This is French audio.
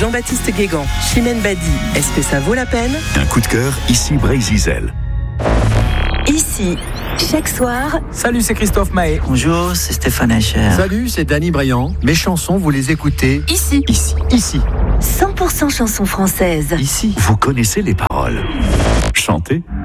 Jean-Baptiste Guégan, Chimène Badi, est-ce que ça vaut la peine? Un coup de cœur, ici Brésil. Ici, chaque soir. Salut, c'est Christophe Mahé. Bonjour, c'est Stéphane Echer. Salut, c'est Danny Briand. Mes chansons, vous les écoutez Ici. 100% 100% chansons françaises. Ici. Vous connaissez les paroles. Chantez.